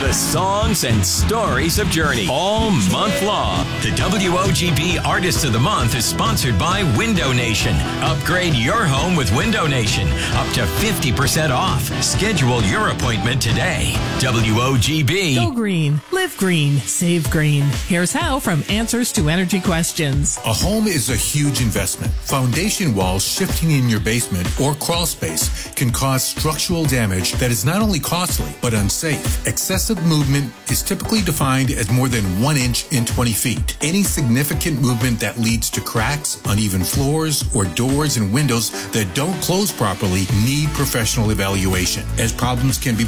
The songs and stories of Journey all month long. The WOGB Artist of the Month is sponsored by Window Nation. Upgrade your home with Window Nation. Up to 50% off. Schedule your appointment today. WOGB. Go green. Live green. Save green. Here's how from Answers to Energy Questions. A home is a huge investment. Foundation walls shifting in your basement or crawl space can cause structural damage that is not only costly but unsafe. Excessive movement is typically defined as more than 1 inch in 20 feet. Any significant movement that leads to cracks, uneven floors, or doors and windows that don't close properly need professional evaluation, as problems can be